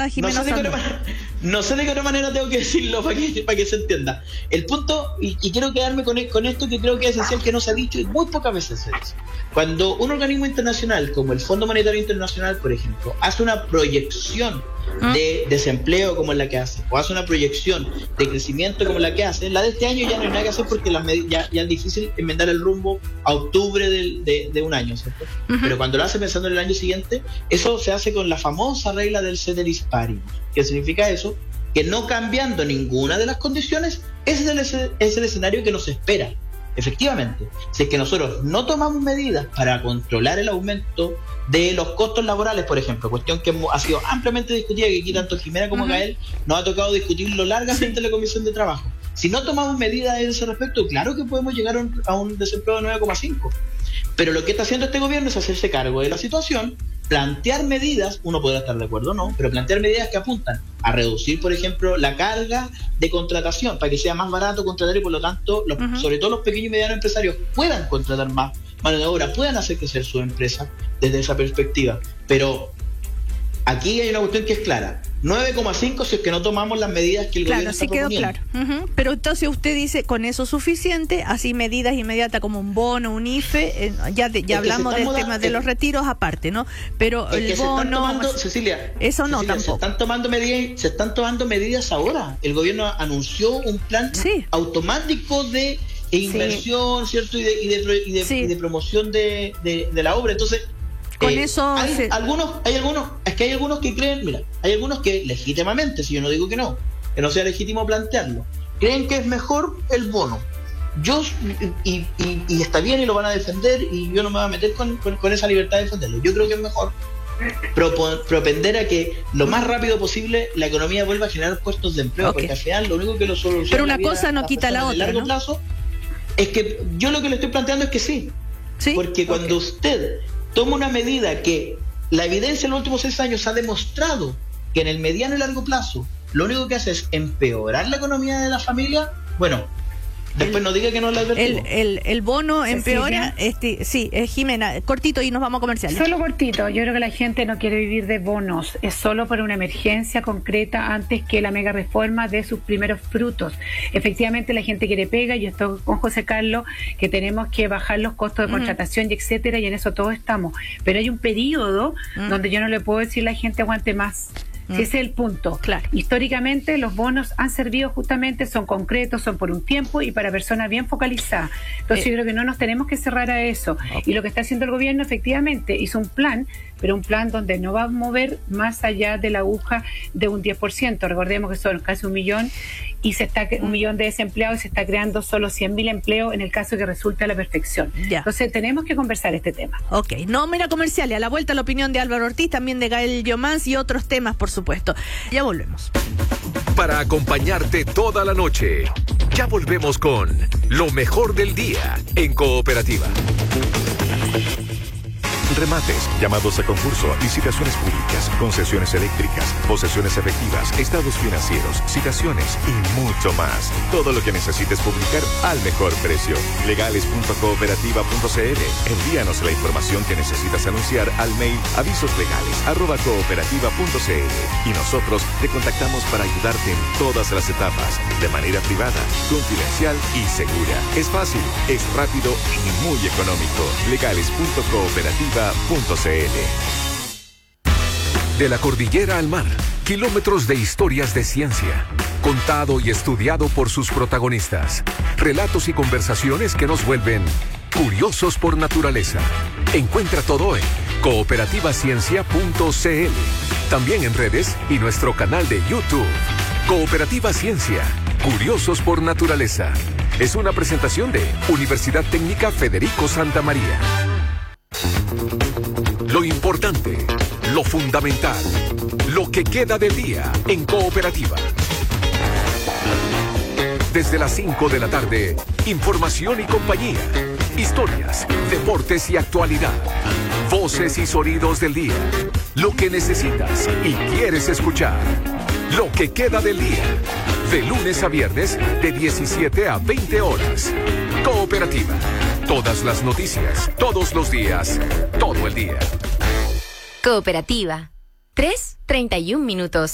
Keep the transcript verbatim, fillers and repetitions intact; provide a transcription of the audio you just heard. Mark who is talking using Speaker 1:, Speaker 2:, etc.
Speaker 1: a Jimena
Speaker 2: no sé, de qué
Speaker 1: Sandón.
Speaker 2: otra, no sé de qué otra manera tengo que decirlo para que, para que se entienda. El punto, y, y quiero quedarme con, con esto que creo que es esencial, que no se ha dicho y muy pocas veces se dice. Cuando un organismo internacional, como el Fondo Monetario Internacional, por ejemplo, hace una proyección de desempleo como la que hace, o hace una proyección de crecimiento como la que hace, la de este año ya no hay nada que hacer porque las med- ya, ya es difícil enmendar el rumbo a octubre del, de, de un año, ¿cierto? Uh-huh. Pero cuando lo hace pensando en el año siguiente, eso se hace con la famosa regla del ceteris paribus. ¿Qué significa eso? Que no cambiando ninguna de las condiciones, ese es el, es el escenario que nos espera. Efectivamente, si es que nosotros no tomamos medidas para controlar el aumento de los costos laborales, por ejemplo, cuestión que ha sido ampliamente discutida, que aquí tanto Jimena como uh-huh. Gael nos ha tocado discutirlo largamente sí. en la Comisión de Trabajo. Si no tomamos medidas en ese respecto, claro que podemos llegar a un, a un desempleo de nueve coma cinco. Pero lo que está haciendo este gobierno es hacerse cargo de la situación, plantear medidas, uno podrá estar de acuerdo o no, pero plantear medidas que apuntan a reducir, por ejemplo, la carga de contratación para que sea más barato contratar y por lo tanto, los, uh-huh. sobre todo los pequeños y medianos empresarios puedan contratar más mano de obra, puedan hacer crecer su empresa desde esa perspectiva. Pero aquí hay una cuestión que es clara. nueve coma cinco si es que no tomamos las medidas que el
Speaker 1: claro,
Speaker 2: gobierno está
Speaker 1: sí quedó
Speaker 2: proponiendo.
Speaker 1: Claro. Uh-huh. Pero entonces usted dice, con eso suficiente, así medidas inmediatas como un bono, un I F E, eh, ya de, ya hablamos del moda- tema de los retiros aparte, ¿no? Pero el
Speaker 2: que
Speaker 1: bono...
Speaker 2: Se están tomando, Cecilia,
Speaker 1: eso no,
Speaker 2: Cecilia,
Speaker 1: tampoco.
Speaker 2: Se están, tomando medidas, se están tomando medidas ahora. El gobierno anunció un plan sí. automático de inversión, sí. ¿cierto? Y de, y de, y de, sí. y de promoción de, de, de la obra. Entonces,
Speaker 1: con
Speaker 2: eh,
Speaker 1: eso
Speaker 2: hay
Speaker 1: se...
Speaker 2: algunos, hay algunos, es que hay algunos que creen, mira, hay algunos que legítimamente, si yo no digo que no, que no sea legítimo plantearlo, creen que es mejor el bono. Yo, y, y, y está bien y lo van a defender y yo no me voy a meter con, con, con esa libertad de defenderlo. Yo creo que es mejor propo, propender a que lo más rápido posible la economía vuelva a generar puestos de empleo, okay. porque al final lo único que lo soluciona
Speaker 1: pero una cosa no quita la otra,
Speaker 2: a largo
Speaker 1: ¿no?
Speaker 2: plazo es que yo lo que le estoy planteando es que sí, ¿sí? Porque cuando okay. usted toma una medida que la evidencia en los últimos seis años ha demostrado que en el mediano y largo plazo lo único que hace es empeorar la economía de la familia, bueno, después
Speaker 1: el,
Speaker 2: no diga que no lo advertimos.
Speaker 1: El, el, el bono empeora, este, sí, eh, Jimena, cortito y nos vamos a comerciales.
Speaker 3: Solo cortito, yo creo que la gente no quiere vivir de bonos, es solo por una emergencia concreta antes que la mega reforma dé sus primeros frutos. Efectivamente la gente quiere pega, yo estoy con José Carlos, que tenemos que bajar los costos de contratación uh-huh. y etcétera, y en eso todos estamos, pero hay un periodo uh-huh. donde yo no le puedo decir a la gente aguante más. Si ese es el punto.
Speaker 1: Claro.
Speaker 3: Históricamente los bonos han servido justamente, son concretos, son por un tiempo y para personas bien focalizadas. Entonces eh. yo creo que no nos tenemos que cerrar a eso. Okay. Y lo que está haciendo el gobierno efectivamente hizo un plan, pero un plan donde no va a mover más allá de la aguja de un diez por ciento. Recordemos que son casi un millón y se está un millón de desempleados y se está creando solo cien mil empleos en el caso que resulte a la perfección.
Speaker 1: Ya.
Speaker 3: Entonces tenemos que conversar este tema.
Speaker 1: Ok, no mira comerciales, a la vuelta la opinión de Álvaro Ortiz, también de Gael Llomans y otros temas, por supuesto. Ya volvemos.
Speaker 4: Para acompañarte toda la noche, ya volvemos con lo mejor del día en Cooperativa. Remates, llamados a concurso, licitaciones públicas, concesiones eléctricas, posesiones efectivas, estados financieros, citaciones y mucho más. Todo lo que necesites publicar al mejor precio. legales punto cooperativa punto c l. Envíanos la información que necesitas anunciar al mail avisoslegales arroba cooperativa punto c l y nosotros te contactamos para ayudarte en todas las etapas, de manera privada, confidencial y segura. Es fácil, es rápido y muy económico. legales punto cooperativa punto c l. De la cordillera al mar, kilómetros de historias de ciencia, contado y estudiado por sus protagonistas, relatos y conversaciones que nos vuelven curiosos por naturaleza. Encuentra todo en cooperativa ciencia punto c l, también en redes y nuestro canal de YouTube. Cooperativa Ciencia, curiosos por naturaleza. Es una presentación de Universidad Técnica Federico Santa María. Lo importante, lo fundamental, lo que queda del día en Cooperativa. Desde las cinco de la tarde, información y compañía, historias, deportes y actualidad, voces y sonidos del día, lo que necesitas y quieres escuchar. Lo que queda del día, de lunes a viernes, de diecisiete a veinte horas. Cooperativa. Todas las noticias, todos los días, todo el día.
Speaker 5: Cooperativa. tres, treinta y un minutos.